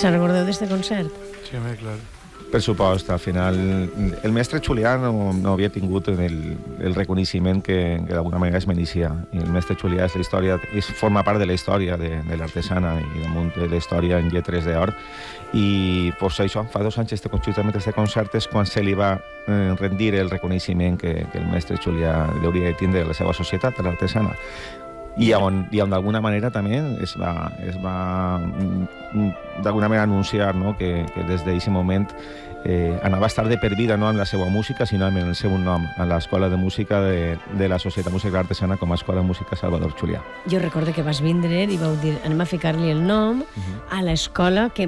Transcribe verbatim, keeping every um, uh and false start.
Se'n recordeu d'este concert? Sí, home, clar. Per supost, al final el mestre Julià no, no havia tingut el, el reconeixement que, que d'alguna manera es mereixia. I el mestre Julià és la història, és, forma part de la història de, de l'artesana i damunt de la història en lletres d'or. I pues, això, fa dos anys, este, justament este concert és quan se li va eh, rendir el reconeixement que, que el mestre Julià hauria de tindre a la seva societat, a l'artesana. I on, i on d'alguna manera també es va, es va d'alguna manera anunciar, no? que, que des d'aquest moment eh, anava a estar de per vida no amb la seva música, sinó amb el seu nom, a l'Escola de Música de, de la Societat Musical Artesana com a Escola de Música Salvador Julià. Jo recordo que vas vindre i vau dir anem a ficar-li el nom uh-huh. a l'escola que